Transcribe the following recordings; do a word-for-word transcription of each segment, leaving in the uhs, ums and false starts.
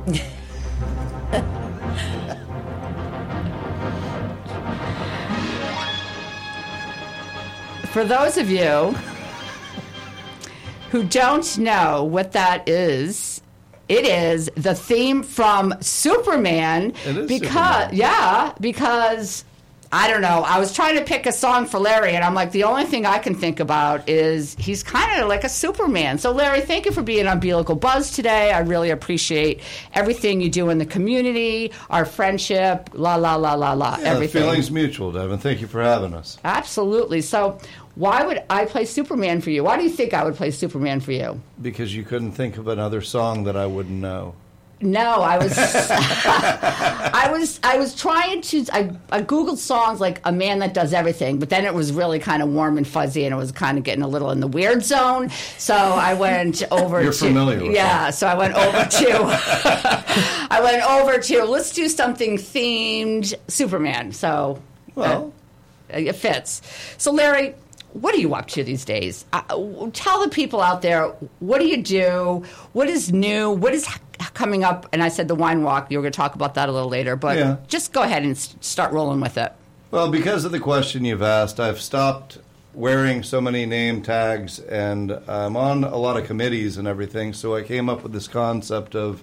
For those of you who don't know what that is, it is the theme from Superman. It is because Superman. Yeah, because I don't know. I was trying to pick a song for Larry, and I'm like, the only thing I can think about is he's kind of like a Superman. So, Larry, thank you for being on Biblical Buzz today. I really appreciate everything you do in the community, our friendship, la, la, la, la, la, Yeah, everything. the feeling's mutual, Devin. Thank you for having us. Absolutely. So, why would I play Superman for you? Why do you think I would play Superman for you? Because you couldn't think of another song that I wouldn't know. No, I was, I was, I was trying to. I, I googled songs like "A Man That Does Everything," but then it was really kind of warm and fuzzy, and it was kind of getting a little in the weird zone. So I went over. You're to, familiar with yeah. that. So I went over to. I went over to. Let's do something themed Superman. So, Well, uh, it fits. So, Larry, what are you up to these days? Uh, tell the people out there, what do you do? What is new? What is h- coming up? And I said the wine walk. You were going to talk about that a little later, but Yeah. just go ahead and s- start rolling with it. Well, because of the question you've asked, I've stopped wearing so many name tags, and I'm on a lot of committees and everything, so I came up with this concept of,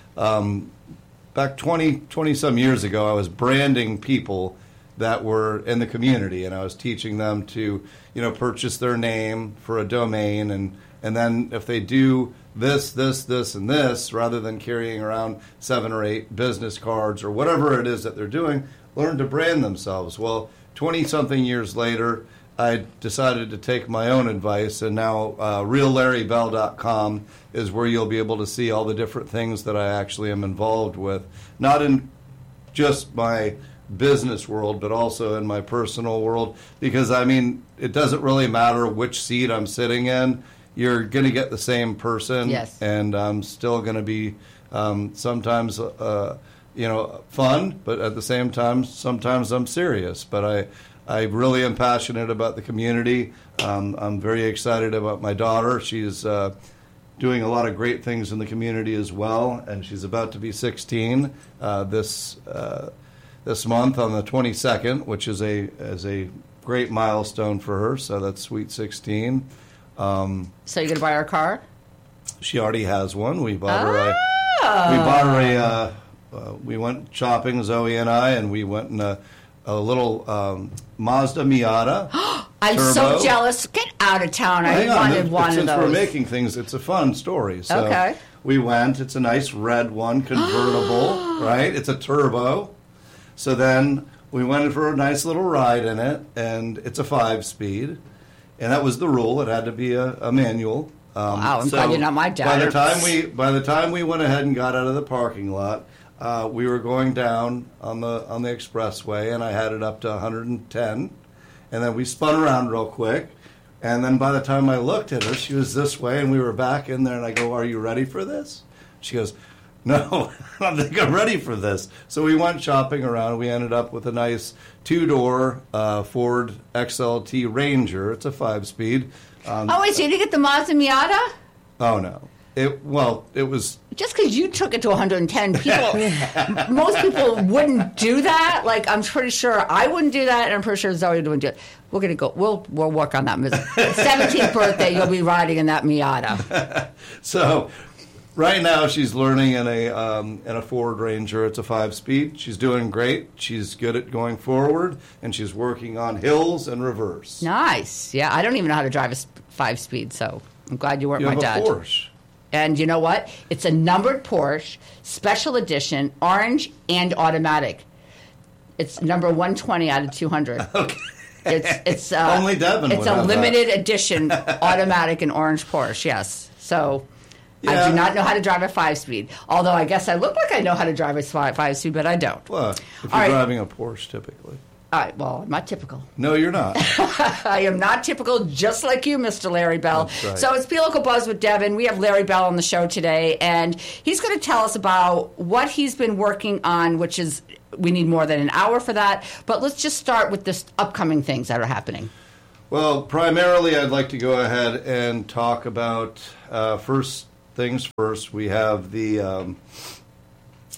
um, back twenty, twenty-some years ago, I was branding people that were in the community, and I was teaching them to, you know, purchase their name for a domain, and, and then if they do this, this, this, and this, rather than carrying around seven or eight business cards or whatever it is that they're doing, learn to brand themselves. Well, twenty-something years later, I decided to take my own advice, and now uh, real larry bell dot com is where you'll be able to see all the different things that I actually am involved with, not in just my business world, but also in my personal world, because, I mean, it doesn't really matter which seat I'm sitting in. You're going to get the same person, Yes. and I'm still going to be um, sometimes, uh, you know, fun, but at the same time, sometimes I'm serious. But I, I really am passionate about the community. Um, I'm very excited about my daughter. She's uh, doing a lot of great things in the community as well, and she's about to be sixteen uh, this uh, this month on the twenty-second, which is a is a great milestone for her. So that's sweet sixteen. Um, So you're going to buy her a car? she already has one. We bought her a Oh. we bought her a. Uh, uh, we went shopping, Zoe and I, and we went in a, a little um, Mazda Miata. I'm Turbo. so jealous. Get out of town. I Hang on, wanted it- one of since those. we're making things, it's a fun story. So Okay. we went. It's a nice red one, convertible, right? It's a turbo. So then we went for a nice little ride in it, and it's a five-speed. And that was the rule. It had to be a, a manual. Um, Wow, I'm glad you're not my dad. By the time we by the time we went ahead and got out of the parking lot, uh, we were going down on the on the expressway, and I had it up to one hundred ten, and then we spun around real quick, and then by the time I looked at her, she was this way, and we were back in there, and I go, "Are you ready for this?" She goes, "No, I don't think I'm ready for this." So we went shopping around. We ended up with a nice two-door uh, Ford X L T Ranger. It's a five-speed. Um, Oh, wait, so you didn't get the Mazda Miata? oh no! It well, it was. Just because you took it to one hundred ten, people, most people wouldn't do that. Like, I'm pretty sure I wouldn't do that, and I'm pretty sure Zoe wouldn't do it. We're gonna go. We'll we'll work on that. seventeenth birthday, you'll be riding in that Miata. So, right now she's learning in a um, in a Ford Ranger. It's a five-speed. She's doing great. She's good at going forward, and she's working on hills and reverse. Nice. Yeah, I don't even know how to drive a s- five-speed, so I'm glad you weren't You my have dad. a Porsche. And you know what? It's a numbered Porsche, special edition, orange and automatic. It's number one twenty out of two hundred. Okay. It's it's uh, Only Devin It's would a have that. limited edition automatic and orange Porsche. Yes. So I Yeah. do not know how to drive a five-speed. Although I guess I look like I know how to drive a fi- five-speed, but I don't. Well, if you're All right. driving a Porsche, typically. All right. Well, I'm not typical. No, you're not. I am not typical, just like you, Mister Larry Bell. That's right. So it's Be Local Buzz with Devin. We have Larry Bell on the show today, and he's going to tell us about what he's been working on, which is, we need more than an hour for that. But let's just start with this upcoming things that are happening. Well, primarily, I'd like to go ahead and talk about uh, first things first. We have the um,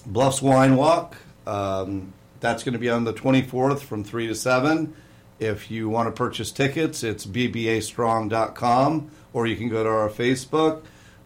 Bluffs Wine Walk. Um, that's going to be on the twenty-fourth from three to seven. If you want to purchase tickets, it's b b a strong dot com, or you can go to our Facebook.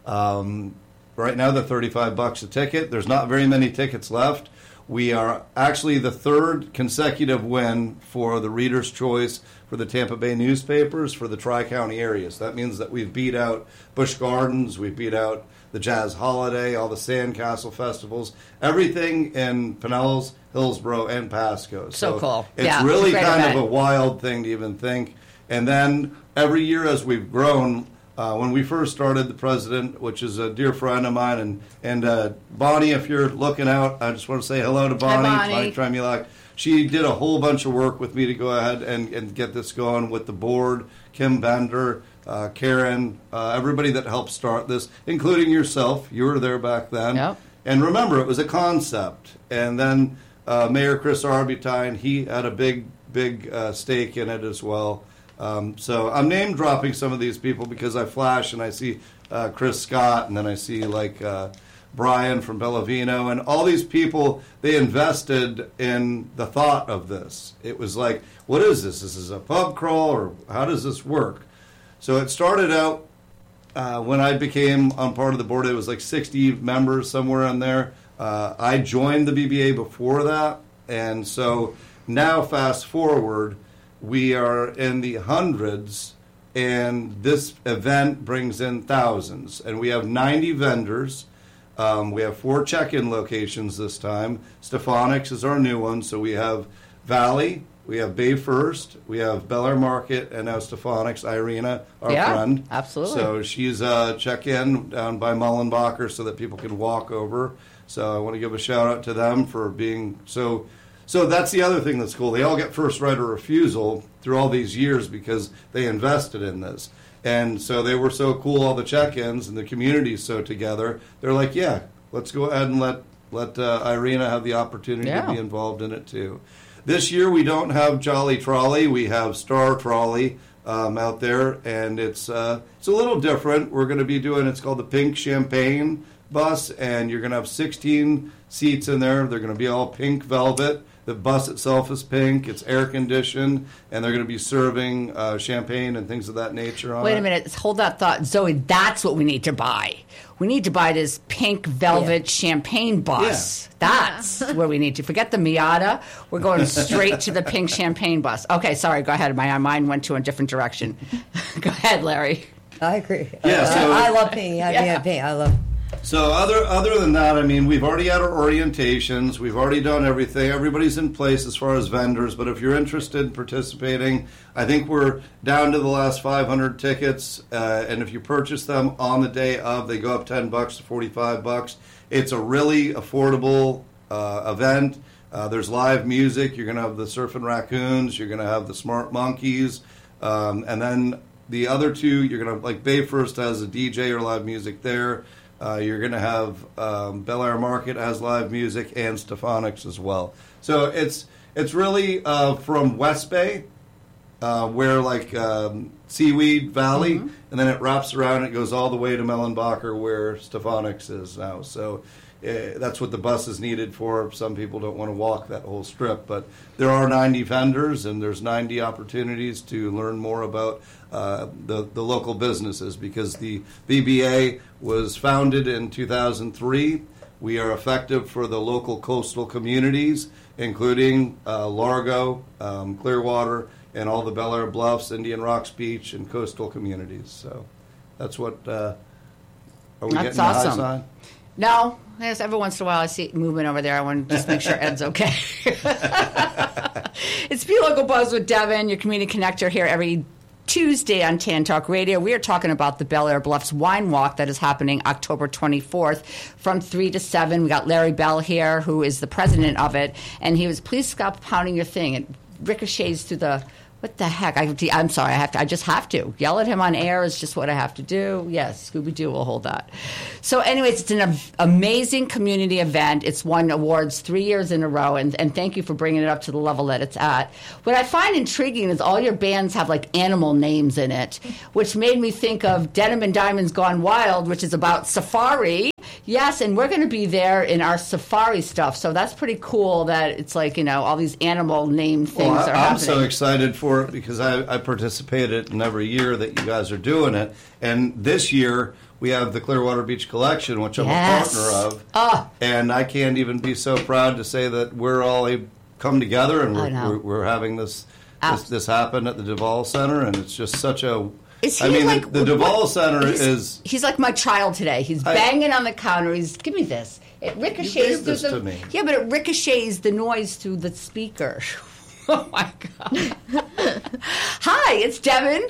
Um, right now, they're thirty-five bucks a ticket. There's not very many tickets left. We are actually the third consecutive win for the Reader's Choice for the Tampa Bay newspapers for the Tri-County areas. That means that we've beat out Busch Gardens, we've beat out the Jazz Holiday, all the Sandcastle festivals, everything in Pinellas, Hillsborough, and Pasco. So, so cool. It's yeah, really it's kind event. of a wild thing to even think. And then every year as we've grown, uh, when we first started, the president, which is a dear friend of mine, and, and uh, Bonnie, if you're looking out, I just want to say hello to Bonnie. Hi, Bonnie. Tremulak. She did a whole bunch of work with me to go ahead and, and get this going with the board, Kim Bender, uh, Karen, uh, everybody that helped start this, including yourself. You were there back then. Yep. And remember, it was a concept. And then uh, Mayor Chris Arbutine, he had a big, big uh, stake in it as well. Um, so I'm name dropping some of these people because I flash and I see uh, Chris Scott, and then I see like uh, Brian from Bellavino, and all these people, they invested in the thought of this. It was like, what is this? This is a pub crawl, or how does this work? So it started out uh, when I became on part of the board, it was like sixty members, somewhere in there. Uh, I joined the B B A before that, and so now fast forward, we are in the hundreds, and this event brings in thousands. And we have ninety vendors. Um, we have four check-in locations this time. Stefanix is our new one, so we have Valley, we have Bay First, we have Bel Air Market, and now Stefanix, Irina, our yeah, friend. Absolutely. So she's uh, check-in down by Mullenbacher so that people can walk over. So I want to give a shout-out to them for being so... So that's the other thing that's cool. They all get first right of refusal through all these years because they invested in this. And so they were so cool, all the check-ins, and the community's so together. They're like, yeah, let's go ahead and let, let uh, Irina have the opportunity yeah. to be involved in it, too. This year we don't have Jolly Trolley. We have Star Trolley um, out there, and it's, uh, it's a little different. We're going to be doing, it's called the Pink Champagne Bus, and you're going to have sixteen seats in there. They're going to be all pink velvet. The bus itself is pink. It's air conditioned, and they're going to be serving uh, champagne and things of that nature on Wait it. a minute. Hold that thought. Zoe, that's what we need to buy. We need to buy this pink velvet Yeah. champagne bus. Yeah. That's where we need to. Forget the Miata. We're going straight to the pink champagne bus. Okay, sorry. Go ahead. My mind went to a different direction. Go ahead, Larry. I agree. Yeah, I, so- I love pink. I, Yeah. yeah. pink. I love. So other other than that, I mean, we've already had our orientations. We've already done everything. Everybody's in place as far as vendors. But if you're interested in participating, I think we're down to the last five hundred tickets. Uh, and if you purchase them on the day of, they go up ten bucks to forty-five bucks. It's a really affordable uh, event. Uh, there's live music. You're going to have the Surfing Raccoons. You're going to have the Smart Monkeys. Um, and then the other two, you're going to, like Bay First has a D J or live music there. Uh, you're going to have um, Bel Air Market has live music, and Stefanix as well. So it's it's really uh, from West Bay, uh, where like um, Seaweed Valley, mm-hmm. and then it wraps around. It goes all the way to Mullenbacher, where Stefanix is now. So uh, that's what the bus is needed for. Some people don't want to walk that whole strip, but there are ninety vendors, and there's ninety opportunities to learn more about uh, the the local businesses, because the B B A was founded in two thousand three. We are effective for the local coastal communities, including uh, Largo, um, Clearwater, and all the Bel Air Bluffs, Indian Rocks Beach, and coastal communities. So that's what. Uh, are we That's getting the high awesome. sign? No, yes, every once in a while I see it moving over there. I want to just make sure Ed's okay. It's Be Local Buzz with Devin, your community connector here every Tuesday on Tan Talk Radio. We are talking about the Bel Air Bluffs Wine Walk that is happening October twenty-fourth from three to seven. We got Larry Bell here, who is the president of it, and he was, please stop pounding your thing. It ricochets through the... What the heck? I, I'm sorry. I have to. I just have to yell at him on air. Is just what I have to do. Yes, Scooby Doo will hold that. So, anyways, it's an am- amazing community event. It's won awards three years in a row, and, and thank you for bringing it up to the level that it's at. What I find intriguing is all your bands have like animal names in it, which made me think of Denim and Diamonds Gone Wild, which is about safari. Yes, and we're going to be there in our safari stuff, so that's pretty cool that it's like, you know, all these animal named things well, I, are I'm happening. so excited for it because I, I participated in every year that you guys are doing it. And this year, we have the Clearwater Beach Collection, which I'm Yes. a partner of. Oh. And I can't even be so proud to say that we're all a, come together and I we're, know. we're, we're having this, Abs- this this happen at the Duval Center, and it's just such a... Is he I mean, like, the, the Duval what- Center he's, is... He's like my child today. He's I- banging on the counter. He's, give me this. It ricochets You gave through this the... to me. Yeah, but it ricochets the noise through the speaker. Oh, my God. Hi, it's Devin.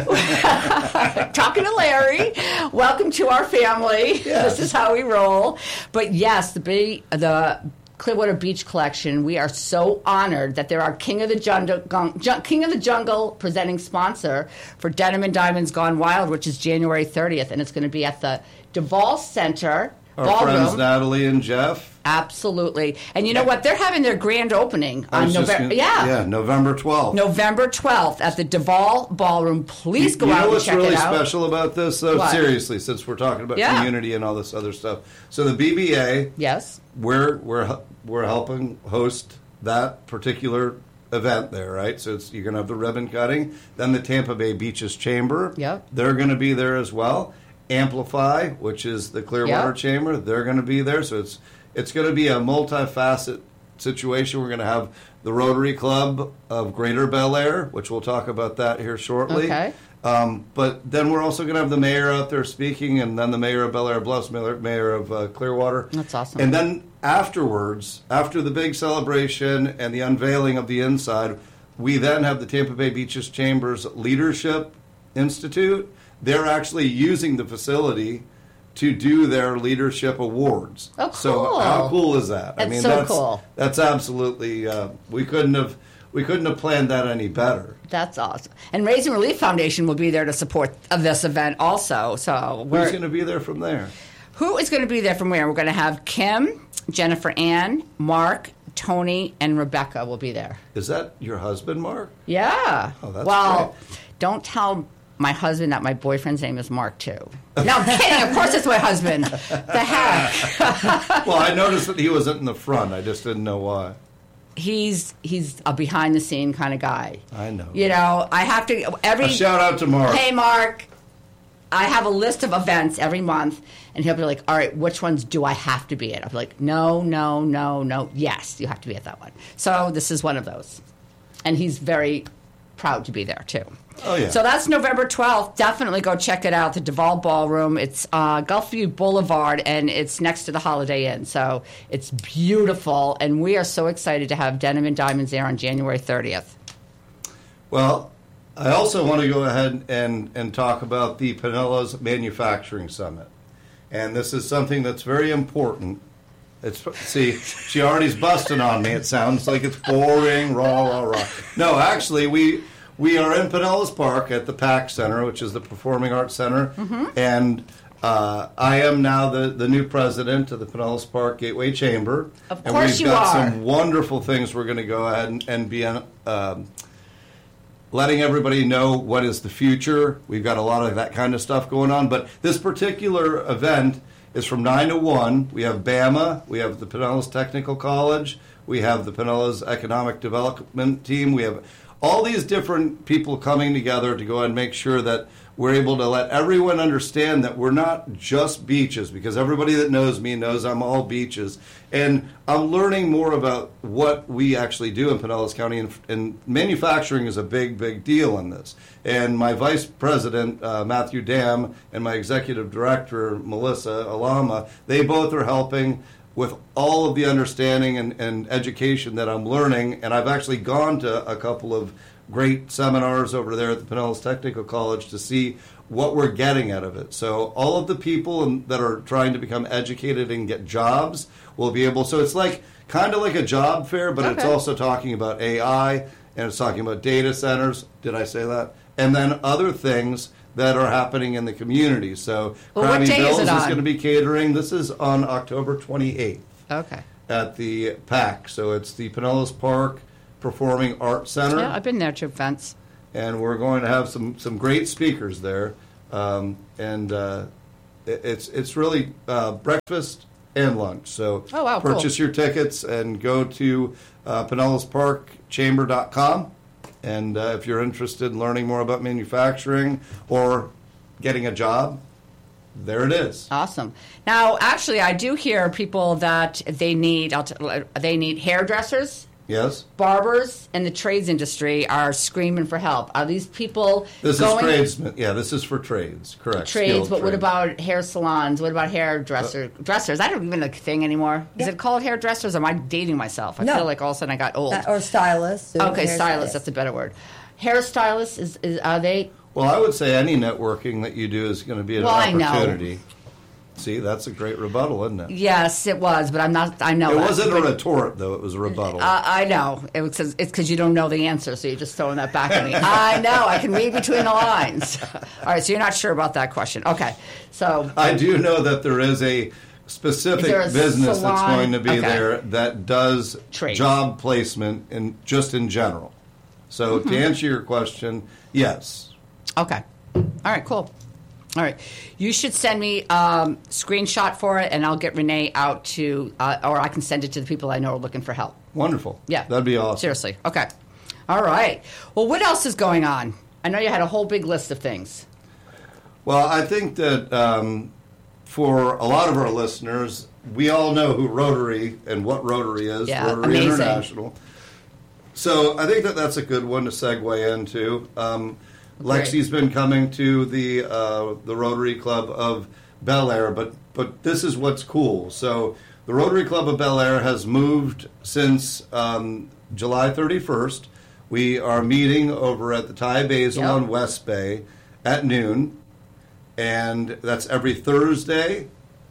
Talking to Larry. Welcome to our family. Yes. This is how we roll. But, yes, the big, the Clearwater Beach Collection, we are so honored that they're our King of the Jungle, King of the Jungle presenting sponsor for Denim and Diamonds Gone Wild, which is January thirtieth, and it's going to be at the Duval Center Our Ballroom. friends Natalie and Jeff. Absolutely. And you know what? They're having their grand opening I on was just November. gonna- Yeah. Yeah, November twelfth. November twelfth at the Duval Ballroom. Please go you out know and what's check really it out. special about this, though? What? Seriously, since we're talking about Yeah. community and all this other stuff. So the B B A, Yes. we're we're we're helping host that particular event there, right? So it's, you're going to have the ribbon cutting. Then the Tampa Bay Beaches Chamber, Yep. they're going to be there as well. Amplify, which is the Clearwater Yep. Chamber, they're going to be there. So it's it's going to be a multifaceted situation. We're going to have the Rotary Club of Greater Bel Air, which we'll talk about that here shortly. Okay. Um, but then we're also going to have the mayor out there speaking, and then the mayor of Bel Air Bluffs, mayor, mayor of uh, Clearwater. That's awesome. And then afterwards, after the big celebration and the unveiling of the inside, we then have the Tampa Bay Beaches Chambers Leadership Institute. They're actually using the facility to do their leadership awards. Oh, So cool. how cool is that? I That's mean, so that's cool. That's absolutely. Uh, we couldn't have. We couldn't have planned that any better. That's awesome. And Raising Relief Foundation will be there to support uh, this event also. So we're, Who's going to be there from there? who is going to be there from where? We're going to have Kim, Jennifer Ann, Mark, Tony, and Rebecca will be there. Is that your husband, Mark? Yeah. Oh, that's well, don't tell my husband that my boyfriend's name is Mark, too. No, I'm kidding. Of course it's my husband. The heck? Well, I noticed that he wasn't in the front. I just didn't know why. He's he's a behind the scene kind of guy. I know. You know, I have to every A shout out to Mark. Hey, Mark. I have a list of events every month, and he'll be like, all right, which ones do I have to be at? I'll be like, no, no, no, no. Yes, you have to be at that one. So this is one of those. And he's very proud to be there, too. Oh, yeah. So that's November twelfth. Definitely go check it out, the Duval Ballroom. It's uh, Gulfview Boulevard, and it's next to the Holiday Inn. So it's beautiful, and we are so excited to have Denim and Diamonds there on January thirtieth. Well, I also want to go ahead and, and talk about the Pinellas Manufacturing Summit. And this is something that's very important. It's see, she already's busting on me. It sounds like it's boring, rah, rah, rah. No, actually, we we are in Pinellas Park at the PAC Center, which is the Performing Arts Center. Mm-hmm. And uh, I am now the, the new president of the Pinellas Park Gateway Chamber. Of and course we've you got are. some wonderful things we're going to go ahead and, and be in, um, letting everybody know what is the future. We've got a lot of that kind of stuff going on. But this particular event is from nine to one. We have Bama. We have the Pinellas Technical College. We have the Pinellas Economic Development Team. We have all these different people coming together to go ahead and make sure that we're able to let everyone understand that we're not just beaches, because everybody that knows me knows I'm all beaches. And I'm learning more about what we actually do in Pinellas County, and, and manufacturing is a big, big deal in this. And my vice president, uh, Matthew Dam, and my executive director, Melissa Alama, they both are helping with all of the understanding and, and education that I'm learning. And I've actually gone to a couple of great seminars over there at the Pinellas Technical College to see what we're getting out of it. So all of the people in, that are trying to become educated and get jobs will be able, so it's like kind of like a job fair, but it's Okay. also talking about A I, and it's talking about data centers. Did I say that? And then other things that are happening in the community. So Well, what Krabby day is Bill's it is on? going to be catering. This is on October twenty-eighth Okay. at the PAC. So it's the Pinellas Park Performing Arts Center. Yeah, I've been there to events. And we're going to have some, some great speakers there. Um, and uh, it, it's it's really uh, breakfast and lunch. So oh, wow, purchase cool. your tickets and go to uh, Pinellas Park Chamber dot com. And uh, if you're interested in learning more about manufacturing or getting a job, there it is. Awesome. Now, actually, I do hear people that they need I'll t- they need hairdressers, Yes. barbers, and the trades industry are screaming for help. Are these people This going is tradesmen. Yeah, this is for trades. Correct. trades? Skilled But what trades. about hair salons? What about hairdresser Uh, dressers? I don't even like a thing anymore. Is Yeah. it called hairdressers? Or am I dating myself? I No. feel like all of a sudden I got old. Uh, or stylists. or okay, hairstylists. stylist. That's a better word. Hairstylists is, is are they? Well, I would say any networking that you do is going to be an Well, I know. opportunity. See, that's a great rebuttal, isn't it? Yes, it was, but I'm not. I know It that. wasn't a But- retort, though. It was a rebuttal. Uh, I know. It was, it's because you don't know the answer, so you're just throwing that back at me. I know. I can read between the lines. All right, so you're not sure about that question. Okay, so I do know that there is a specific Is there a business that's salon? going to be Okay. there that does Trades. job placement in just in general. So Mm-hmm. to answer your question, yes. okay, all right, cool. All right, you should send me um, screenshot for it, and I'll get Renee out to, uh, or I can send it to the people I know are looking for help. Wonderful. Yeah, That'd be awesome. Seriously. Okay. All right. Well, what else is going on? I know you had a whole big list of things. Well, I think that um, for a lot of our listeners, we all know who Rotary and what Rotary is, Yeah, Rotary amazing. International. So I think that that's a good one to segue into. Um, Lexi's been coming to the uh, the Rotary Club of Bel Air, but but this is what's cool. So the Rotary Club of Bel Air has moved since um, July thirty-first. We are meeting over at the Thai Basil Yep. on West Bay at noon, and that's every Thursday.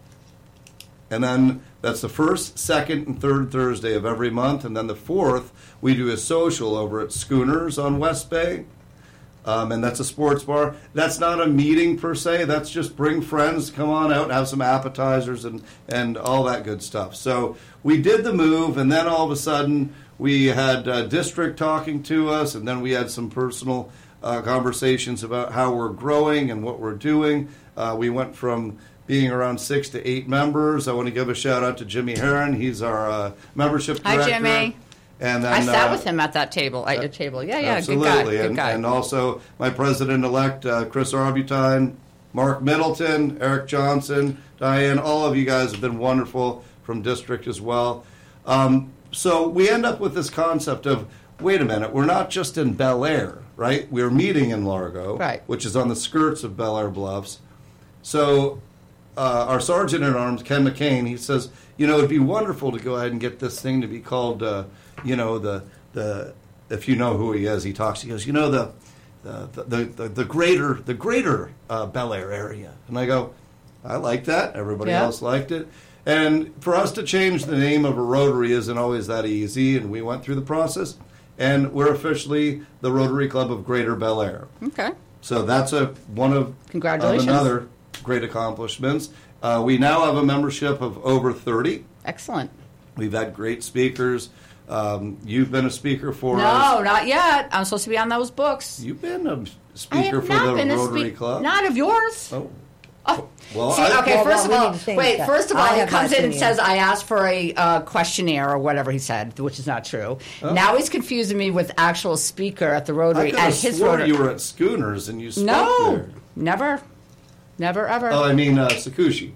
And then that's the first, second, and third Thursday of every month. And then the fourth, we do a social over at Schooners on West Bay. Um, and that's a sports bar. That's not a meeting per se. That's just bring friends, come on out, have some appetizers and, and all that good stuff. So we did the move, and then all of a sudden we had uh, district talking to us, and then we had some personal uh, conversations about how we're growing and what we're doing. Uh, we went from being around six to eight members. I want to give a shout out to Jimmy Heron. He's our uh, membership Hi, director. Jimmy. And then, I sat uh, with him at that table, at your table. Yeah, yeah, Absolutely. good guy. Good and, guy. and also my president-elect, uh, Chris Arbutine, Mark Middleton, Eric Johnson, Diane, all of you guys have been wonderful from district as well. Um, so we end up with this concept of, wait a minute, we're not just in Bel Air, right? We're meeting in Largo, Right. which is on the skirts of Bel Air Bluffs. So uh, our Sergeant-at-Arms, Ken McCain, he says, you know, it'd be wonderful to go ahead and get this thing to be called, uh, you know, the, the, if you know who he is, he talks, he goes, you know, the, the, the, the, the greater, the greater uh, Bel Air area. And I go, I like that. Everybody Yeah. else liked it. And for us to change the name of a Rotary isn't always that easy, and we went through the process, and we're officially the Rotary Club of Greater Bel Air. Okay. So that's a one of, Congratulations. of another great accomplishments. Uh, we now have a membership of over thirty. Excellent. We've had great speakers. Um, you've been a speaker for No, us. not yet. I'm supposed to be on those books. You've been a I speaker have for not the been a Rotary speak- Club. Not of yours. Oh. Oh. Well, See, I, okay, Well, first well, of we all, need to change wait, that. first of all, I he have comes not in and seen says, you. I asked for a uh, questionnaire or whatever he said, which is not true. Oh. Now he's confusing me with actual speaker at the I Rotary, could at have his sworn Rotary. you were at Schooners and you spoke No, there. never. Never, ever. Oh, I mean uh, Sakushi.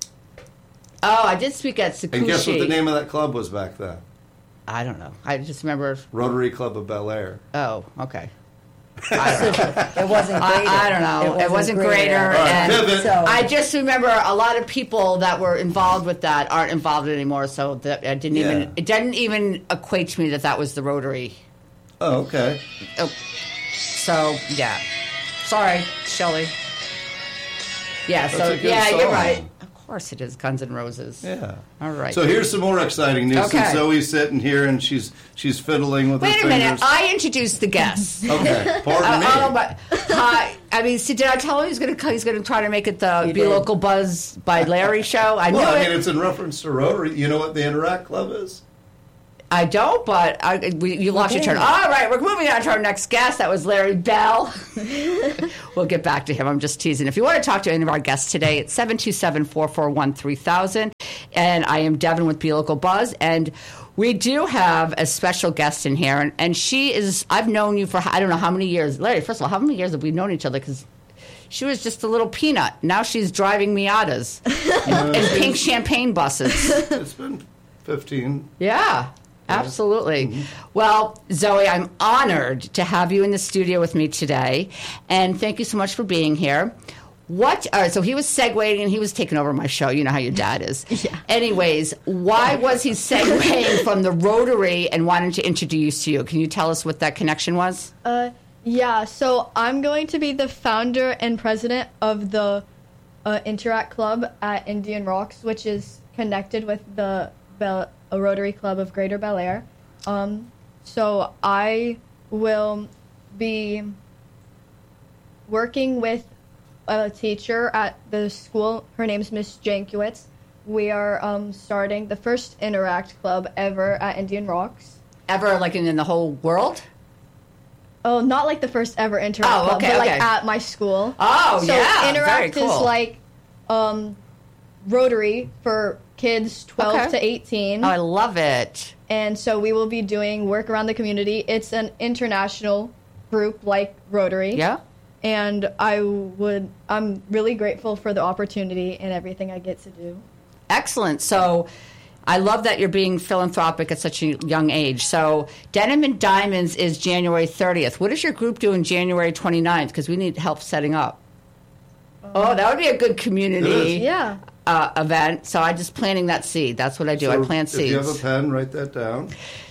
Oh, I did speak at Sakushi. And guess what the name of that club was back then? I don't know. I just remember. Rotary Club of Bel Air. Oh, okay. I don't know. It wasn't greater. I, I don't know. It wasn't, greater. All right, and pivot. So, I just remember a lot of people that were involved with that aren't involved anymore. So that I didn't Yeah. even. It didn't even equate to me that that was the Rotary. Oh, okay. Oh, so yeah. Sorry, Shelley. Yeah. That's so a good yeah, you're song. right. Of course, it is Guns N' Roses. Yeah. All right. So here's some more exciting news. Okay. Since Zoe's sitting here and she's she's fiddling with Wait her a minute. fingers. I introduced the guests. Okay, pardon me. Uh, oh, but hi. I mean, see, did I tell him he's going to he's going to try to make it the You Be did. Local Buzz by Larry show? I well, knew I it. mean, it's in reference to Rotary. You know what the Interact Club is? I don't, but I, we, you lost your turn. All right, we're moving on to our next guest. That was Larry Bell. We'll get back to him. I'm just teasing. If you want to talk to any of our guests today, it's seven two seven, four four one, three thousand. And I am Devin with Be Local Buzz. And we do have a special guest in here. And, and she is, I've known you for, I don't know how many years. Larry, first of all, how many years have we known each other? Because she was just a little peanut. Now she's driving Miatas and, and pink champagne buses. It's been fifteen. Yeah. Absolutely. Mm-hmm. Well, Zoe, I'm honored to have you in the studio with me today, and thank you so much for being here. What? All right, so he was segueing and he was taking over my show. You know how your dad is. Yeah. Anyways, why was he segueing from the Rotary and wanting to introduce you? Can you tell us what that connection was? Uh, yeah. So I'm going to be the founder and president of the uh, Interact Club at Indian Rocks, which is connected with the Bel- a Rotary Club of Greater Bel Air. Um, so I will be working with a teacher at the school. Her name's Miss Jankiewicz. We are um, starting the first Interact Club ever at Indian Rocks. Ever, like in, in the whole world? Oh, not like the first ever Interact Oh, Club, okay, but like okay. at my school. Oh, so yeah, Interact very cool. is like um, Rotary for kids twelve Okay. to eighteen. Oh, I love it. And so we will be doing work around the community. It's an international group like Rotary. Yeah? And I would, I'm really grateful for the opportunity and everything I get to do. Excellent. So I love that you're being philanthropic at such a young age. So Denim and Diamonds is January thirtieth. What does your group do in January twenty-ninth? Because we need help setting up. Um, oh, that would be a good community Yeah. uh, event. So I'm just planting that seed. That's what I do. So I plant if seeds. you have a pen, write that down.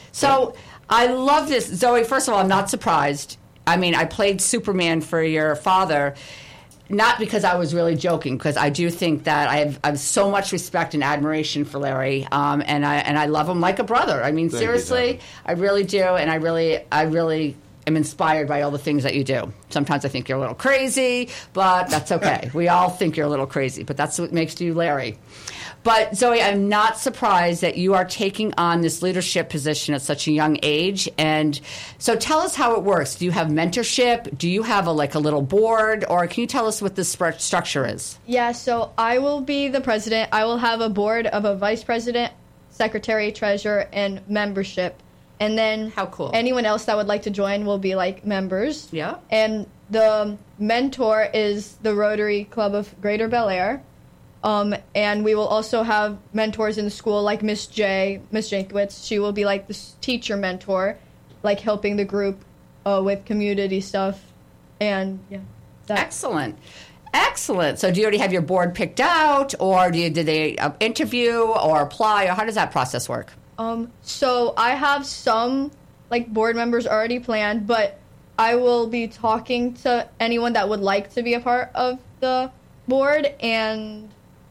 So I love this. Zoe, first of all, I'm not surprised. I mean, I played Superman for your father, not because I was really joking, because I do think that I have, I have so much respect and admiration for Larry, um, and I and I love him like a brother. I mean, Thank you, seriously, Devin. I really do, and I really, I really am inspired by all the things that you do. Sometimes I think you're a little crazy, but that's okay. We all think you're a little crazy, but that's what makes you Larry. But Zoe, I'm not surprised that you are taking on this leadership position at such a young age. And so tell us how it works. Do you have mentorship? Do you have a like a little board? Or can you tell us what this stru- structure is? Yeah, so I will be the president. I will have a board of a vice president, secretary, treasurer, and membership. And then How cool. anyone else that would like to join will be like members. Yeah. And the mentor is the Rotary Club of Greater Bel Air. Um, and we will also have mentors in the school like Miss J, Miss Jankiewicz. She will be like the teacher mentor, like helping the group uh, with community stuff. And yeah. That. Excellent. Excellent. So do you already have your board picked out? Or do you, did they uh, interview or apply? Or how does that process work? Um, so I have some like board members already planned, but I will be talking to anyone that would like to be a part of the board. And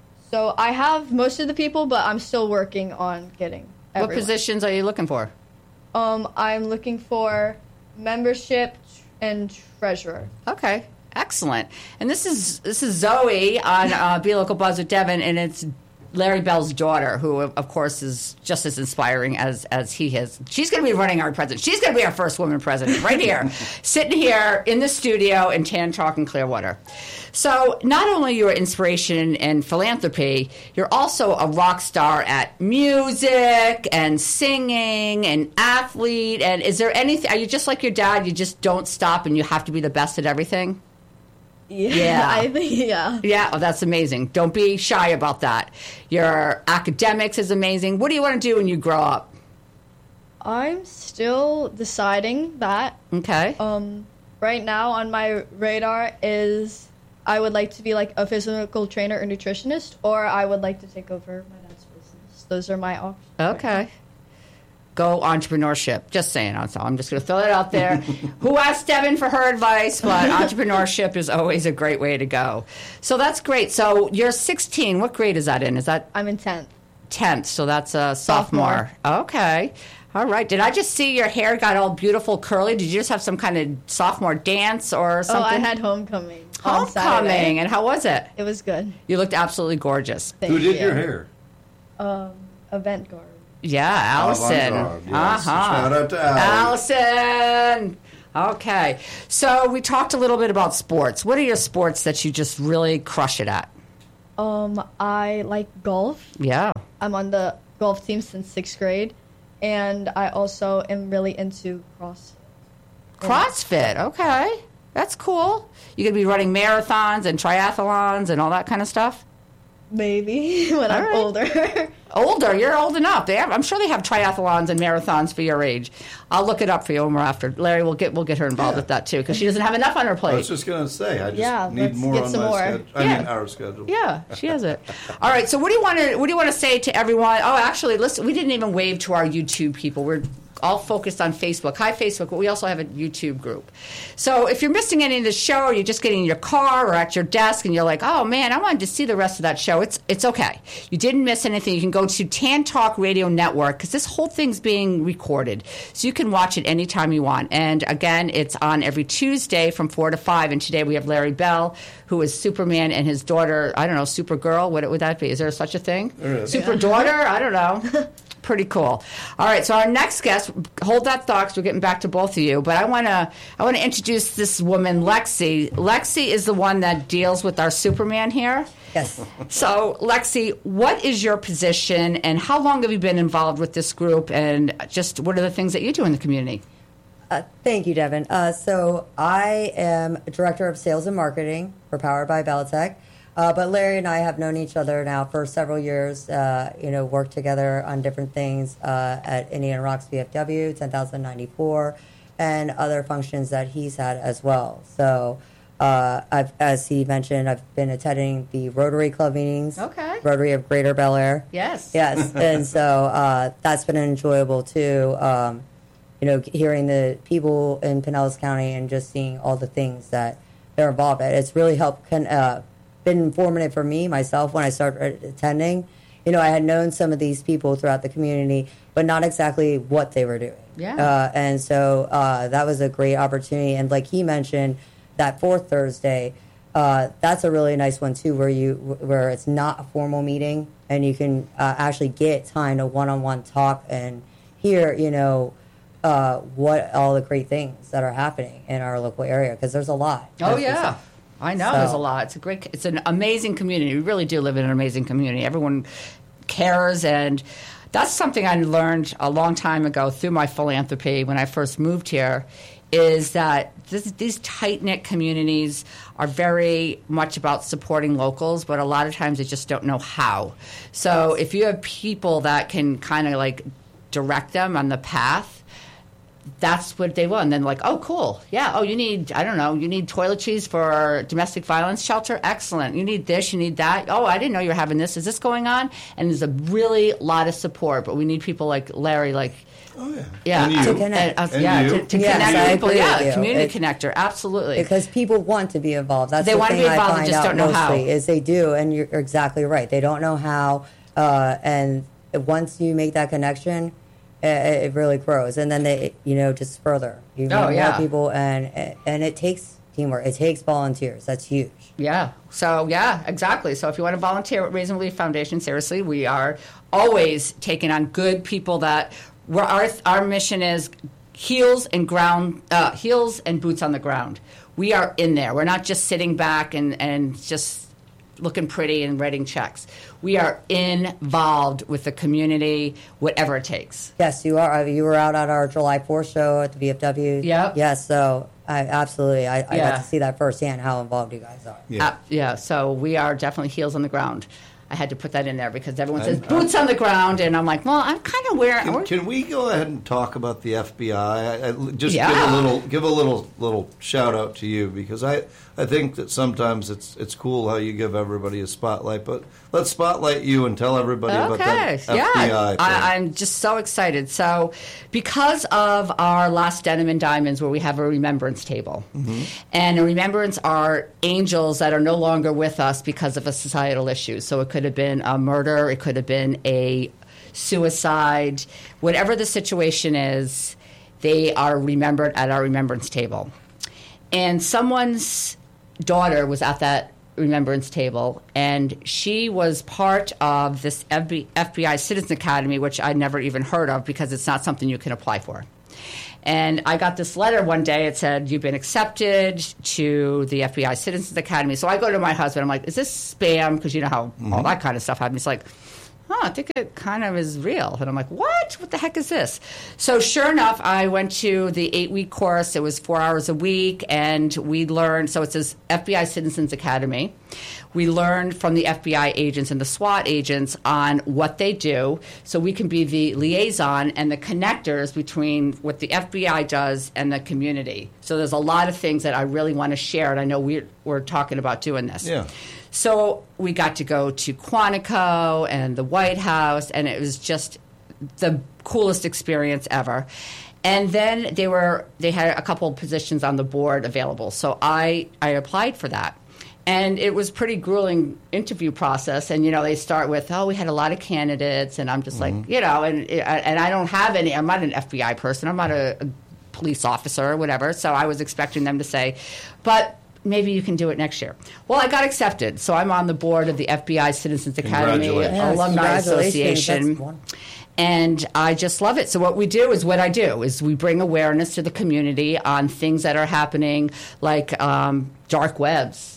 so I have most of the people, but I'm still working on getting everyone. What positions are you looking for? Um, I'm looking for membership and treasurer. Okay, excellent. And this is this is Zoe on uh, Be Local Buzz with Devin, and it's Larry Bell's daughter, who of course is just as inspiring as as he is. She's going to be running our president. She's going to be our first woman president, right here, sitting here in the studio in Tantalk and Clearwater. So not only you're inspiration and philanthropy, you're also a rock star at music and singing and athlete. And is there anything? Are you just like your dad? You just don't stop, and you have to be the best at everything? Yeah, Yeah. I think yeah. Yeah, oh, that's amazing. Don't be shy about that. Your academics is amazing. What do you want to do when you grow up? I'm still deciding that. Okay. Um, right now on my radar is I would like to be like a physical trainer or nutritionist, or I would like to take over my dad's business. Those are my options. Okay. Go entrepreneurship. Just saying. So I'm just going to throw that out there. Who asked Devin for her advice? But entrepreneurship is always a great way to go. So that's great. So you're sixteen. What grade is that in? Is that I'm in tenth. tenth? So that's a sophomore. Sophomore. Okay. All right. Did I just see your hair got all beautiful curly? Did you just have some kind of sophomore dance or something? Oh, I had homecoming. on Saturday. Homecoming. And how was it? It was good. You looked absolutely gorgeous. Thank Who did you. your hair? Um, event guard. Yeah, Allison. Avant-garde, yes. Uh-huh. Shout out to Allie. Allison. Okay. So we talked a little bit about sports. What are your sports that you just really crush it at? Um, I like golf. Yeah. I'm on the golf team since sixth grade, and I also am really into CrossFit. CrossFit. Okay. That's cool. You could be running marathons and triathlons and all that kind of stuff? Maybe when I'm right. older. Older, you're old enough. They have, I'm sure they have triathlons and marathons for your age. I'll look it up for you when we're after. Larry, we'll get we'll get her involved Yeah. with that too because she doesn't have enough on her plate. I was just going to say, I just Yeah, need let's more get on some my more. schedule. I Yeah. mean, our schedule. Yeah, she has it. All right. So what do you want to what do you want to say to everyone? Oh, actually, listen, we didn't even wave to our YouTube people. We're all focused on Facebook. Hi, Facebook, but we also have a YouTube group. So if you're missing any of the show, or you're just getting in your car or at your desk, and you're like, "Oh man, I wanted to see the rest of that show," it's it's okay. You didn't miss anything. You can go to Tan Talk Radio Network because this whole thing's being recorded, so you can watch it anytime you want. And again, it's on every Tuesday from four to five. And today we have Larry Bell, who is Superman, and his daughter. I don't know, Supergirl. What would that be? Is there such a thing? There is. Super daughter. I don't know. Pretty cool. All right, so our next guest, hold that thought 'cause we're getting back to both of you, but I want to I want to introduce this woman, Lexi. Lexi is the one that deals with our Superman here. Yes. So, Lexi, what is your position and how long have you been involved with this group and just what are the things that you do in the community? Uh, thank you, Devin. Uh, so I am Director of Sales and Marketing for Powered by Bellatech. Uh, but Larry and I have known each other now for several years, uh, you know, worked together on different things uh, at Indiana Rocks V F W, ten thousand ninety-four, and other functions that he's had as well. So, uh, I've, as he mentioned, I've been attending the Rotary Club meetings. Okay. Rotary of Greater Bel Air. Yes. Yes. And so uh, that's been enjoyable, too. Um, you know, hearing the people in Pinellas County and just seeing all the things that they're involved in. It's really helped con- uh, been informative for me, myself, when I started attending. You know, I had known some of these people throughout the community, but not exactly what they were doing. Yeah. Uh, and so uh, that was a great opportunity. And like he mentioned, that fourth Thursday, uh, that's a really nice one, too, where you where it's not a formal meeting and you can uh, actually get time to one-on-one talk and hear, you know, uh, what all the great things that are happening in our local area, because there's a lot. Oh, There's- yeah. I know So- there's a lot. It's a great, it's an amazing community. We really do live in an amazing community. Everyone cares, and that's something I learned a long time ago through my philanthropy when I first moved here, is that this, these tight-knit communities are very much about supporting locals, but a lot of times they just don't know how. So if you have people that can kind of like direct them on the path, that's what they want. And then like, oh, cool. Yeah. Oh, you need, I don't know, you need toiletries for domestic violence shelter? Excellent. You need this, you need that. Oh, I didn't know you were having this. Is this going on? And there's a really lot of support, but we need people like Larry, like, Oh, yeah. yeah, And you. To connect. uh, And yeah, you. to, to Yes, connect I people. agree Yeah, with you. community It- connector. Absolutely. Because people want to be involved. That's They the want to thing be involved, I they find just out don't know mostly how. is they do, and you're exactly right. They don't know how, uh, and once you make that connection, it, it really grows, and then they, you know, just further. You meet Oh, more yeah. people, and and it takes teamwork. It takes volunteers. That's huge. Yeah. So, yeah, exactly. So if you want to volunteer at Raise and Relief Foundation, seriously, we are always taking on good people that we're, our, our mission is heels and ground, uh, heels and boots on the ground. We are in there. We're not just sitting back and, and just looking pretty and writing checks. We are involved with the community, whatever it takes. Yes, you are. You were out at our July fourth show at the V F W. Yep. Yes. So I absolutely, I, I Yeah. got to see that firsthand. How involved you guys are. Yeah. Uh, yeah, so we are definitely heels on the ground. I had to put that in there because everyone says I'm- boots on the ground, and I'm like, well, I'm kind of wearing. Can, can we go ahead and talk about the F B I? I, I just Yeah. give a little give a little little shout out to you, because I, I think that sometimes it's it's cool how you give everybody a spotlight, but let's spotlight you and tell everybody about that F B I yeah, thing. I, I'm just so excited. So, because of our last Denim and Diamonds, where we have a remembrance table, Mm-hmm. and a remembrance are angels that are no longer with us because of a societal issue. So it could have been a murder, it could have been a suicide, whatever the situation is, they are remembered at our remembrance table. And someone's daughter was at that remembrance table, and she was part of this F B I Citizen Academy, which I never even heard of because it's not something you can apply for. And I got this letter one day. It said, you've been accepted to the F B I Citizens Academy. So I go to my husband. I'm like, is this spam? Because you know how mm-hmm. all that kind of stuff happens. He's like, oh, I think it kind of is real. And I'm like, what? What the heck is this? So sure enough, I went to the eight-week course. It was four hours a week, and we learned, so it says F B I Citizens Academy. We learned from the F B I agents and the SWAT agents on what they do, so we can be the liaison and the connectors between what the F B I does and the community. So there's a lot of things that I really want to share, and I know we're, we're talking about doing this. Yeah. So we got to go to Quantico and the White House, and it was just the coolest experience ever. And then they were they had a couple of positions on the board available, so I, I applied for that. And it was pretty grueling interview process. And, you know, they start with, oh, we had a lot of candidates. And I'm just mm-hmm. like, you know, and and I don't have any. I'm not an F B I person. I'm not a, a police officer or whatever. So I was expecting them to say, but maybe you can do it next year. Well, I got accepted. So I'm on the board of the F B I Citizens Academy yes, Alumni Association. And I just love it. So what we do is what I do is we bring awareness to the community on things that are happening like um, dark webs.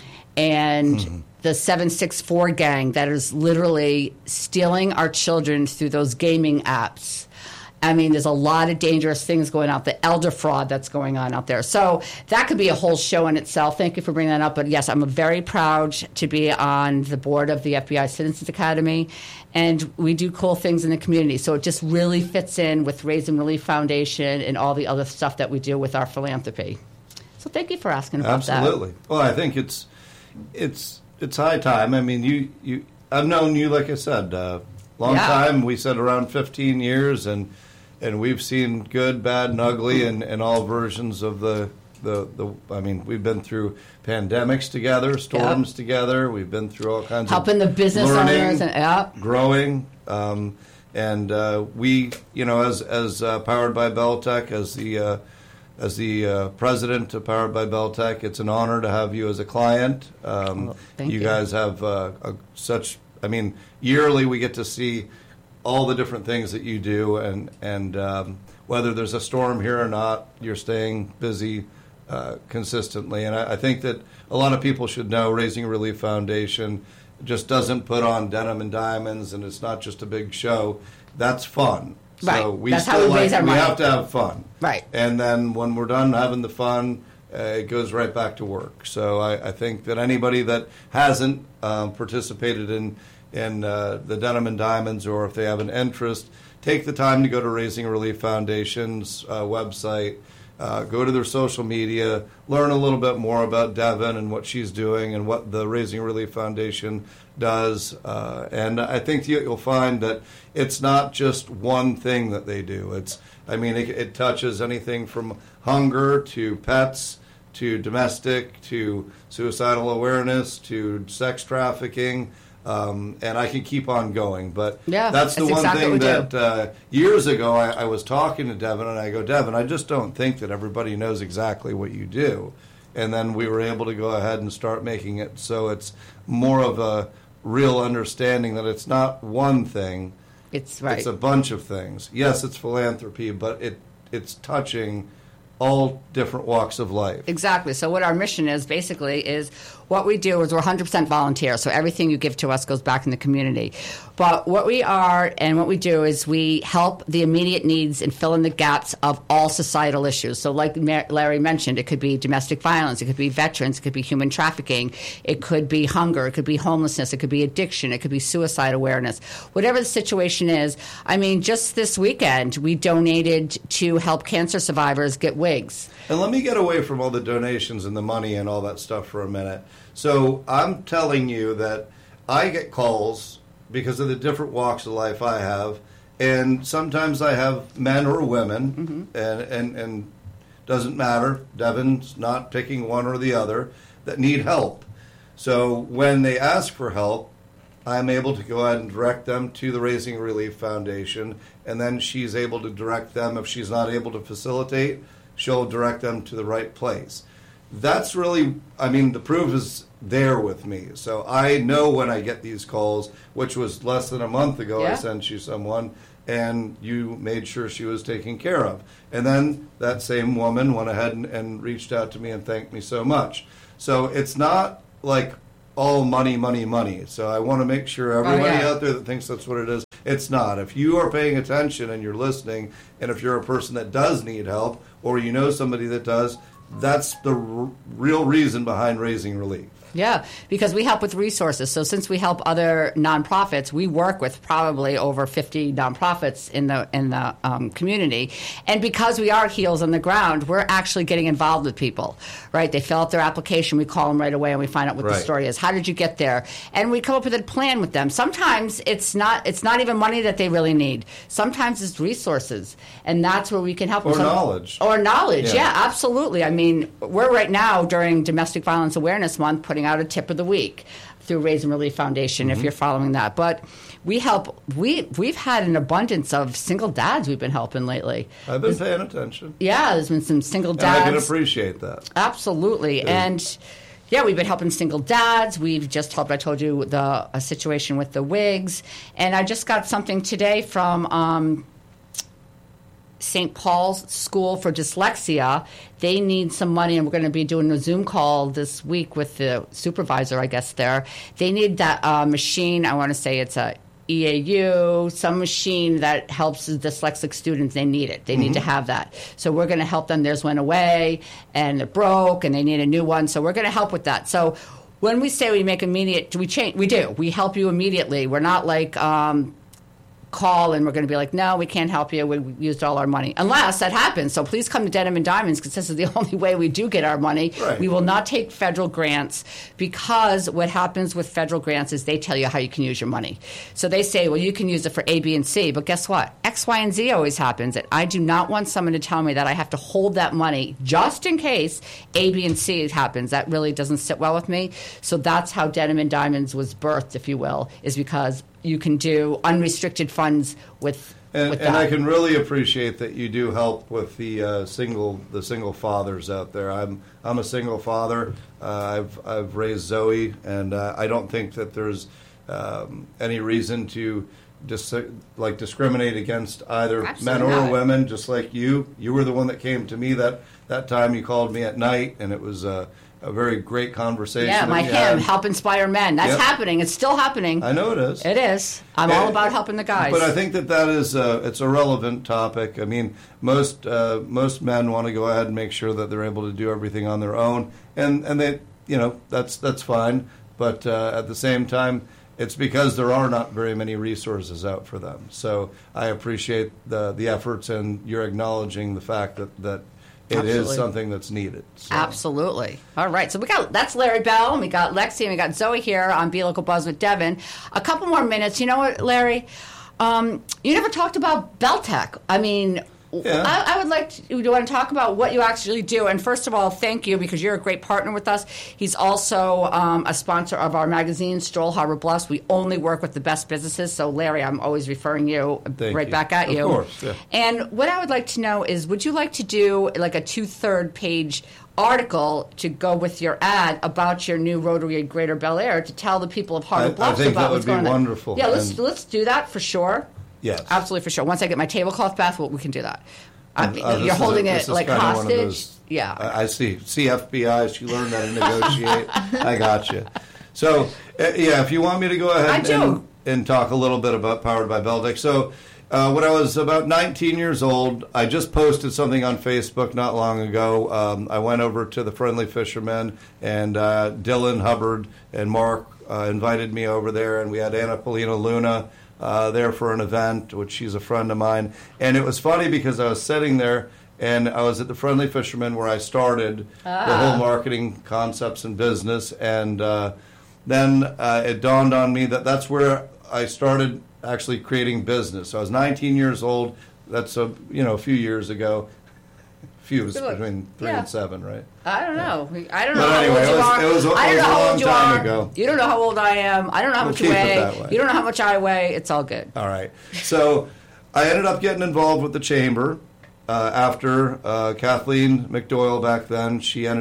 And mm-hmm. the seven six four gang that is literally stealing our children through those gaming apps. I mean, there's a lot of dangerous things going on. The elder fraud that's going on out there. So that could be a whole show in itself. Thank you for bringing that up. But, yes, I'm very proud to be on the board of the F B I Citizens Academy. And we do cool things in the community. So it just really fits in with Raise and Relief Foundation and all the other stuff that we do with our philanthropy. So thank you for asking about Absolutely. that. Absolutely. Well, I think it's... It's it's high time. I mean, you, you I've known you, like I said, uh, long yeah. time. We said around fifteen years, and and we've seen good, bad, and ugly, and, and all versions of the, the, the. I mean, we've been through pandemics together, storms yep. together. We've been through all kinds helping of the business learning, owners and yep. growing. Um, and uh, we, you know, as as uh, Powered by Beltec, as the uh, As the uh, president of Powered by Beltec, it's an honor to have you as a client. Um, well, thank you, you guys have uh, a, such, I mean, yearly we get to see all the different things that you do, and, and um, whether there's a storm here or not, you're staying busy uh, consistently. And I, I think that a lot of people should know Raising Relief Foundation just doesn't put on denim and diamonds, and it's not just a big show. That's fun. So right. we That's still how we like, raise our we money. have to have fun. Right. And then when we're done having the fun, uh, it goes right back to work. So I, I think that anybody that hasn't um, participated in in uh, the Denim and Diamonds, or if they have an interest, take the time to go to Raising Relief Foundation's uh, website, uh, go to their social media, learn a little bit more about Devin and what she's doing and what the Raising Relief Foundation does. Uh, and I think you, you'll find that it's not just one thing that they do. It's, I mean, it, it touches anything from hunger to pets to domestic to suicidal awareness to sex trafficking. Um, and I can keep on going, but yeah, that's the that's one exactly thing what that uh, years ago I, I was talking to Devin, and I go, Devin, I just don't think that everybody knows exactly what you do. And then we were able to go ahead and start making it so it's more of a real understanding that it's not one thing. It's right. It's a bunch of things. Yes, it's philanthropy, but it it's touching all different walks of life. Exactly. So what our mission is basically is what we do is we're one hundred percent volunteer. So everything you give to us goes back in the community. But what we are and what we do is we help the immediate needs and fill in the gaps of all societal issues. So like Larry mentioned, it could be domestic violence, it could be veterans, it could be human trafficking, it could be hunger, it could be homelessness, it could be addiction, it could be suicide awareness. Whatever the situation is, I mean, just this weekend we donated to help cancer survivors get wigs. And let me get away from all the donations and the money and all that stuff for a minute. So I'm telling you that I get calls because of the different walks of life I have, and sometimes I have men or women, mm-hmm. and, and, and doesn't matter, Devin's not picking one or the other, that need help. So when they ask for help, I'm able to go ahead and direct them to the Raising Relief Foundation, and then she's able to direct them. If she's not able to facilitate, she'll direct them to the right place. that's really, I mean, the proof is there with me. So I know when I get these calls, which was less than a month ago, Yeah. I sent you someone, and you made sure she was taken care of. And then that same woman went ahead and, and reached out to me and thanked me so much. So it's not like all money, money, money. So I want to make sure everybody Oh, yeah. out there that thinks that's what it is, it's not. If you are paying attention and you're listening, and if you're a person that does need help, or you know somebody that does, that's the r- real reason behind Raising Relief. Yeah, because we help with resources. So since we help other nonprofits, we work with probably over fifty nonprofits in the in the um, community. And because we are heels on the ground, we're actually getting involved with people, right? They fill out their application, we call them right away, and we find out what the Right. story is. How did you get there? And we come up with a plan with them. Sometimes it's not it's not even money that they really need. Sometimes it's resources, and that's where we can help them. Or Some- knowledge. Or knowledge, Yeah. yeah, absolutely. I mean, we're right now during Domestic Violence Awareness Month putting out a tip of the week through Raising Relief Foundation, Mm-hmm. if you're following that. But we help, we, we've had an abundance of single dads we've been helping lately. I've been paying attention. Yeah, there's been some single And I can dads. appreciate that. Absolutely. And yeah, we've been helping single dads. We've just helped, I told you, the a situation with the wigs. And I just got something today from um, Saint Paul's School for Dyslexia. They need some money, and we're going to be doing a Zoom call this week with the supervisor, I guess, there. They need that uh, machine. I want to say it's a E A U, some machine that helps the dyslexic students. They need it. They Mm-hmm. need to have that. So we're going to help them. Theirs went away, and it broke, and they need a new one. So we're going to help with that. So when we say we make immediate, we change. We do. We help you immediately. We're not like um, call and we're going to be like, no, we can't help you. We, we used all our money. Unless that happens. So please come to Denim and Diamonds, because this is the only way we do get our money. Right. We will not take federal grants, because what happens with federal grants is they tell you how you can use your money. So they say, well, you can use it for A, B, and C. But guess what? X, Y, and Z always happens. And I do not want someone to tell me that I have to hold that money just in case A, B, and C happens. That really doesn't sit well with me. So that's how Denim and Diamonds was birthed, if you will, is because you can do unrestricted funds with, And, with and that. I can really appreciate that you do help with the uh, single the single fathers out there. I'm I'm a single father. Uh, I've I've raised Zoe, and uh, I don't think that there's um, any reason to dis- like discriminate against either Absolutely men or not. women. Just like you, you were the one that came to me that that time. You called me at night, and it was uh, a very great conversation. yeah, that my we hymn, had. Help Inspire Men. That's Yep. happening. It's still happening. I know it is. It is. I'm all And- about helping the guys. But I think that that is a, it's a relevant topic. I mean, most uh, most men want to go ahead and make sure that they're able to do everything on their own, and and they, you know, that's that's fine. But uh, at the same time, it's because there are not very many resources out for them. So I appreciate the the efforts, and you're acknowledging the fact that that it Absolutely. is something that's needed. So. Absolutely. All right. So we got that's Larry Bell, and we got Lexi, and we got Zoe here on Be Local Buzz with Devin. A couple more minutes. You know what, Larry? Um, you never talked about Beltec. I mean, Yeah. I, I would like to, do you want to talk about what you actually do? And first of all, thank you, because you're a great partner with us. He's also um, a sponsor of our magazine, Stroll Harbor Bluffs. We only work with the best businesses. So, Larry, I'm always referring you Thank right you. back at Of you. course, yeah. And what I would like to know is, would you like to do like a two-third page article to go with your ad about your new Rotary at Greater Bel Air to tell the people of I- Harbor I Bluffs think about that what's would be going on? wonderful. Yeah, let's And- let's do that for sure. Yes. Absolutely for sure. Once I get my tablecloth bath, well, we can do that. I Uh, mean, this you're is holding a- it this is like kinda one of hostage. those- Yeah. I, I see. See F B I. She learned how to negotiate. I got you. So, uh, yeah, if you want me to go ahead I do. and, and talk a little bit about Powered by Beltec. So, uh, when I was about nineteen years old, I just posted something on Facebook not long ago. Um, I went over to the Friendly Fishermen, and uh, Dylan Hubbard and Mark uh, invited me over there, and we had Anna Polina Luna uh, there for an event, which she's a friend of mine. And it was funny because I was sitting there, and I was at the Friendly Fisherman where I started Ah. the whole marketing concepts and business. And uh, then uh, it dawned on me that that's where I started actually creating business. So I was nineteen years old. That's a you know a few years ago. Few is Good look. between three Yeah. and seven, right? I don't know. I don't know But how anyway, old you it was- are. it was a- I don't it was know a how long old you time are. ago. You don't know how old I am. I don't know how We'll much you keep it weigh. that way. You don't know how much I weigh. It's all good. All right. So I ended up getting involved with the chamber uh, after uh, Kathleen McDoyle back then. She ended up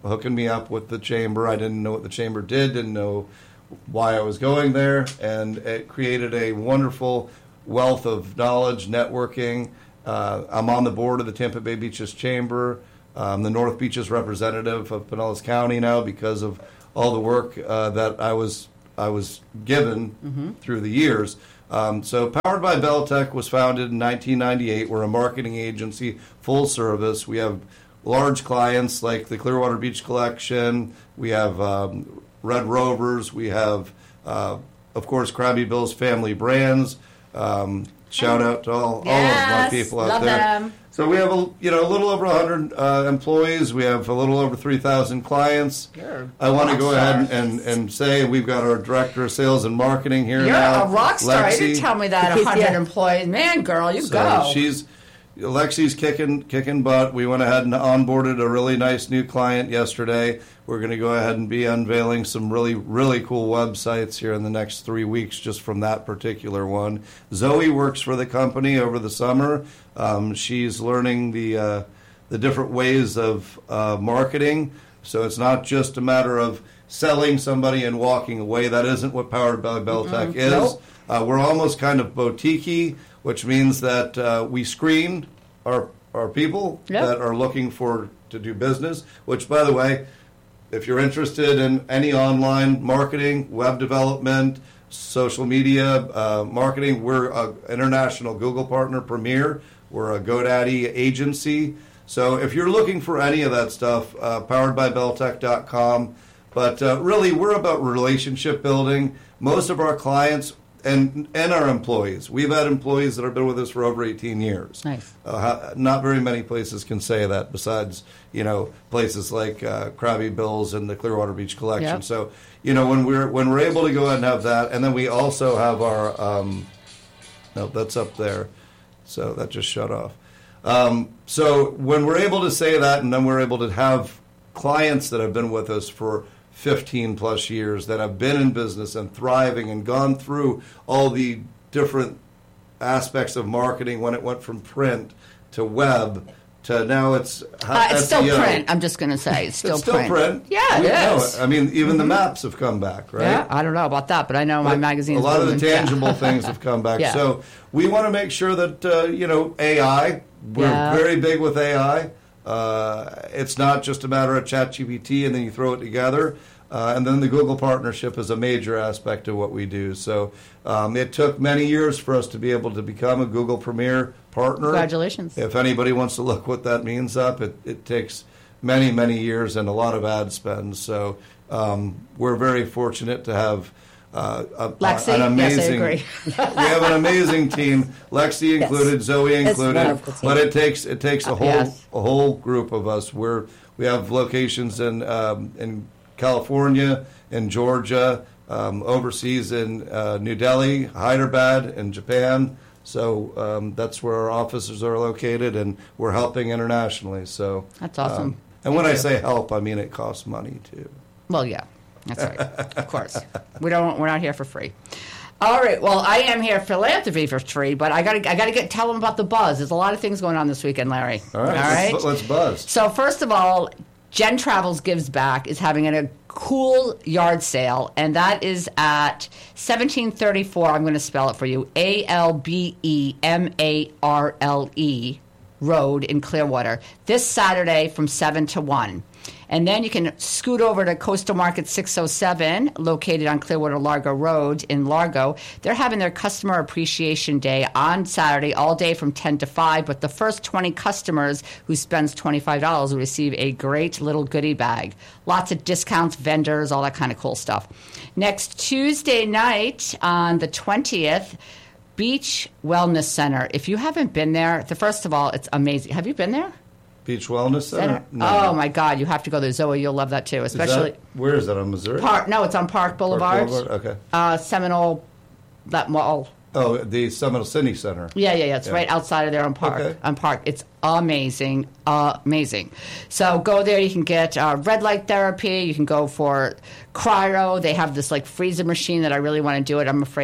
hooking me up with the chamber. I didn't know what the chamber did, didn't know why I was going there, and it created a wonderful wealth of knowledge, networking. Uh, I'm on the board of the Tampa Bay Beaches Chamber. I'm the North Beaches representative of Pinellas County now because of all the work uh, that I was I was given mm-hmm. through the years. Um, so Powered by Beltec was founded in nineteen ninety-eight. We're a marketing agency, full service. We have large clients like the Clearwater Beach Collection. We have um, Red Rovers. We have, uh, of course, Krabby Bill's Family Brands. Um, shout out to all, yes, all of my people out love there. Them. So we have a you know a little over one hundred uh, employees. We have a little over three thousand clients. You're I want to rock go star. ahead and, and, and say we've got our director of sales and marketing here You're now. a rock star. Lexi. You didn't tell me that. one hundred Yeah. employees. Man, girl, you So go. she's Lexi's kicking kicking butt. We went ahead and onboarded a really nice new client yesterday. We're going to go ahead and be unveiling some really, really cool websites here in the next three weeks just from that particular one. Zoe works for the company over the summer. Um, she's learning the uh, the different ways of uh, marketing. So it's not just a matter of selling somebody and walking away. That isn't what Powered by Beltec is. Nope. Uh, we're almost kind of boutique-y, which means that uh, we screen our our people Yep. that are looking for to do business, which, by the way, if you're interested in any online marketing, web development, social media uh, marketing, we're an international Google partner, Premier. We're a GoDaddy agency. So if you're looking for any of that stuff, uh, powered by beltec dot com. But uh, really, we're about relationship building. Most of our clients and and our employees, we've had employees that have been with us for over eighteen years. Nice. Uh, not very many places can say that besides, you know, places like uh, Krabby Bill's and the Clearwater Beach Collection. Yep. So, you know, when we're when we're able to go ahead and have that, and then we also have our, um, no, that's up there. So that just shut off. Um, so when we're able to say that, and then we're able to have clients that have been with us for fifteen plus years, that have been in business and thriving and gone through all the different aspects of marketing when it went from print to web to now it's Uh, it's still S E O. print. I'm just going to say it's still It's still print. Yeah, it We know is. I mean, even the maps have come back, right? Yeah, I don't know about that, but I know my But magazine. A lot of the tangible things have come back. Yeah. So we want to make sure that, uh, you know, A I, we're Yeah. very big with A I. Uh, it's not just a matter of ChatGPT and then you throw it together. Uh, and then the Google partnership is a major aspect of what we do. So um, it took many years for us to be able to become a Google Premier partner. Congratulations. If anybody wants to look what that means up, it, it takes many, many years and a lot of ad spend. So um, we're very fortunate to have uh, a, Lexi? an amazing. Yes, I agree. we have an amazing team, Lexi Yes. included, Zoe It's included. wonderful team. But it takes it takes a whole Yes. a whole group of us. We're we have locations in um, in California, in Georgia, um, overseas in uh, New Delhi, Hyderabad, in Japan. So um, that's where our offices are located, and we're helping internationally. So That's awesome. um, and when I say help, I mean it costs money too. Well, yeah, that's right. Of course, we don't. We're not here for free. All right. Well, I am here for philanthropy for free, but I got to. I got to get tell them about the buzz. There's a lot of things going on this weekend, Larry. All right, All let's, right. let's buzz. So first of all, Jen Travels Gives Back is having a cool yard sale, and that is at seventeen thirty-four. I'm going to spell it for you: A L B E M A R L E Road in Clearwater. This Saturday from seven to one. And then you can scoot over to Coastal Market six oh seven, located on Clearwater Largo Road in Largo. They're having their Customer Appreciation Day on Saturday, all day from ten to five. But the first twenty customers who spends twenty-five dollars will receive a great little goodie bag. Lots of discounts, vendors, all that kind of cool stuff. Next Tuesday night on the twentieth, Beach Wellness Center. If you haven't been there, the first of all, it's amazing. Have you been there? Beach Wellness Center? Oh my God, you have to go there. Zoe, you'll love that too. Is Especially that, where is that, on Missouri? Park. No, it's on Park Boulevard. Park Boulevard? Okay. Uh, Seminole, that mall. Oh, the Seminole City Center. Yeah, yeah, yeah. It's Yeah. right outside of there on Park. Okay. On Park, it's amazing, amazing. So go there. You can get uh, red light therapy. You can go for cryo. They have this like freezer machine that I really want to do it. I'm afraid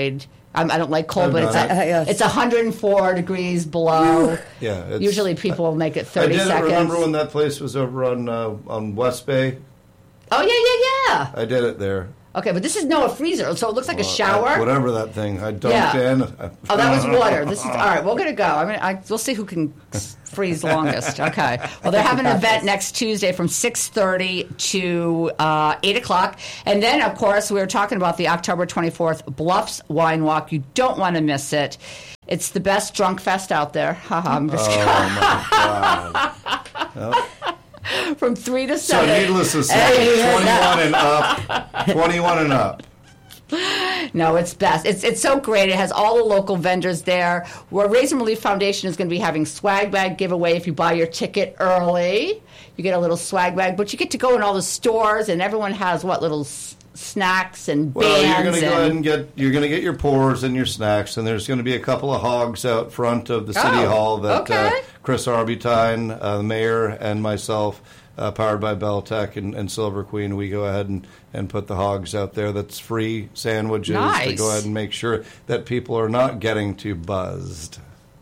I'm, I don't like cold, I've but it's done a, it. Yes. it's one hundred four degrees below. Yeah, it's- Usually people make it I thirty did seconds. remember when that place was over on uh, on West Bay. Oh yeah, yeah, yeah. I did it there. Okay, but this is no a freezer, so it looks like a Well, shower. I- whatever that thing. I dumped Yeah. in. Oh, that was water. This is all right. We're gonna go. I mean, I, we'll see who can freeze longest. Okay. Well, they're having an event next Tuesday from six thirty to uh, eight o'clock, and then of course we were talking about the October twenty fourth Bluffs Wine Walk. You don't want to miss it. It's the best drunk fest out there. Haha, I'm just Oh my god! from three to So seven. needless to say, Hey, twenty-one and up. Twenty-one and up. No, it's best. It's it's so great. It has all the local vendors there. Where Raisin Relief Foundation is going to be having swag bag giveaway if you buy your ticket early. You get a little swag bag, but you get to go in all the stores, and everyone has what little s- snacks and Well, bands. you're going to go and, ahead and get you're going to get your pours and your snacks, and there's going to be a couple of hogs out front of the city Oh, hall that okay. uh, Chris Arbutine, uh, the mayor, and myself, uh, powered by Beltec and, and Silver Queen, we go ahead and, and put the hogs out there. That's free sandwiches to Nice. go ahead and make sure that people are not getting too buzzed.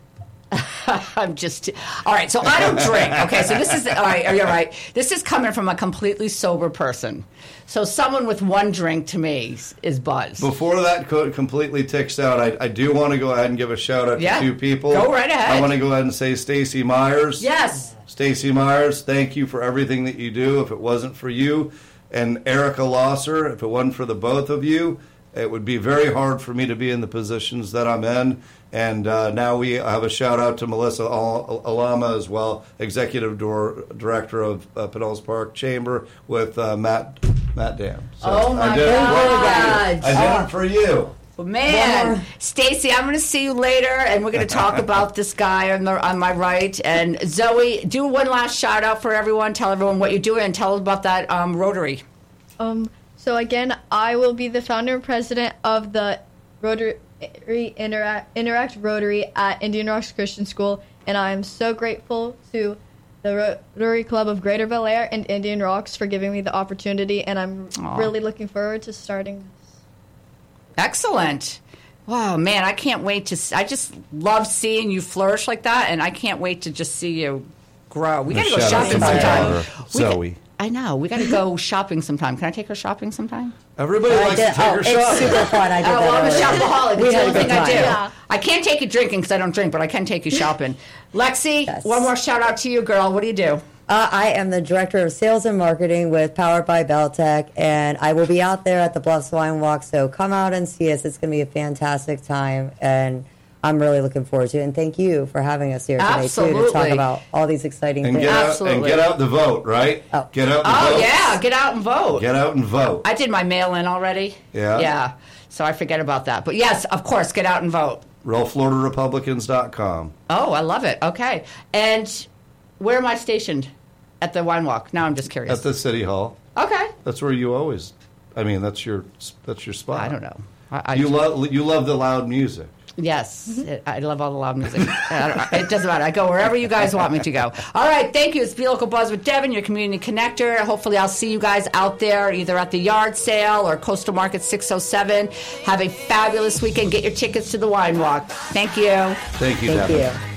I'm just all right. So I don't drink. Okay, so this is all right. You're right. This is coming from a completely sober person. So someone with one drink to me is buzz. Before that co- completely ticks out, I, I do want to go ahead and give a shout out Yeah. to two people. Go right ahead. I want to go ahead and say Stacy Myers. Yes. Stacy Myers, thank you for everything that you do. If it wasn't for you, and Erica Losser, if it wasn't for the both of you, it would be very hard for me to be in the positions that I'm in. And uh, now we have a shout out to Melissa Al- Alama as well, Executive Door- Director of uh, Pinellas Park Chamber with uh, Matt Matt Dam. So Oh, my I did it for God. you. I did it for you. Well, man, One more. Stacy, I'm going to see you later, and we're going to talk about this guy on, the, on my right. And Zoe, do one last shout out for everyone. Tell everyone what you're doing, and tell us about that um, Rotary. Um, so again, I will be the founder and president of the Rotary Interact, Interact Rotary at Indian Rocks Christian School, and I am so grateful to the Rotary Club of Greater Bel Air and Indian Rocks for giving me the opportunity, and I'm Aw. really looking forward to starting this. Excellent. Wow, man, I can't wait to. s- I just love seeing you flourish like that, and I can't wait to just see you grow. We got to go Shout out to shopping my sometime. daughter, We got- Zoe. I know. We got to go shopping sometime. Can I take her shopping sometime? Everybody I likes did- to take oh, her it's shopping. super fun. I did Oh, that well, I'm a earlier. shopaholic. We That's the had only a thing good I do. time. Yeah. I can't take you drinking because I don't drink, but I can take you shopping. Lexi, Yes. one more shout out to you, girl. What do you do? Uh, I am the Director of Sales and Marketing with Powered by Beltec, and I will be out there at the Bluffs Wine Walk, so come out and see us. It's going to be a fantastic time, and I'm really looking forward to it. And thank you for having us here today, too, to Absolutely. talk about all these exciting And things. get out and Absolutely. get out the vote, right? Oh. Get out and Oh, vote. yeah. Get out and vote. Get out and vote. I did my mail in already. Yeah? Yeah. So I forget about that. But yes, of course, get out and vote. Roll Florida Republicans dot com. Oh, I love it. Okay. And where am I stationed? At the wine walk. Now I'm just curious. At the City Hall. Okay. That's where you always. I mean, that's your that's your spot. I don't know. I, I, You love you love the loud music. Yes, it, I love all the loud music. I don't- it doesn't matter. I go wherever you guys want me to go. All right, thank you. It's Be Local Buzz with Devin, your community connector. Hopefully, I'll see you guys out there either at the yard sale or Coastal Market six oh seven. Have a fabulous weekend. Get your tickets to the wine walk. Thank you. Thank you, Thank Devin. you.